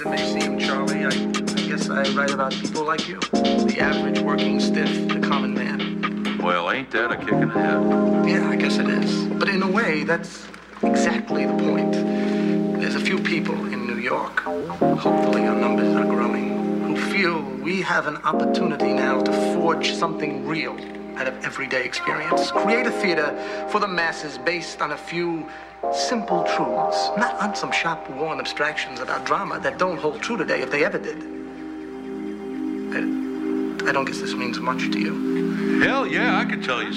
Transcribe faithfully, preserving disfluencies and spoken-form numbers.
it may seem, Charlie, I, I guess I write about people like you. The average working stiff, the common man. Well, ain't that a kick in the head? Yeah, I guess it is. But in a way, that's exactly the point. There's a few people in New York, hopefully our numbers are growing, who feel we have an opportunity now to forge something real out of everyday experience. Create a theater for the masses based on a few simple truths, not on some sharp-worn abstractions about drama that don't hold true today if they ever did. I, I don't guess this means much to you. Hell yeah, I could tell you